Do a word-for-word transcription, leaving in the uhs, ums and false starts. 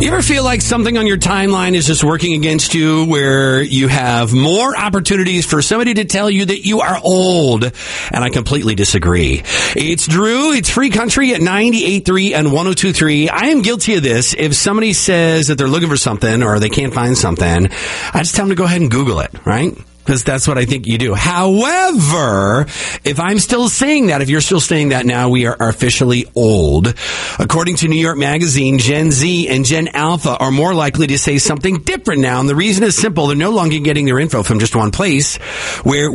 You ever feel like something on your timeline is just working against you, where you have more opportunities for somebody to tell you that you are old? And I completely disagree. It's Drew. It's Free Country at ninety-eight point three and one oh two point three. I am guilty of this. If somebody says that they're looking for something or they can't find something, I just tell them to go ahead and Google it, right? Because that's what I think you do. However, if I'm still saying that, if you're still saying that now, we are officially old. According to New York Magazine, Gen Z and Gen Alpha are more likely to say something different now. And the reason is simple. They're no longer getting their info from just one place, where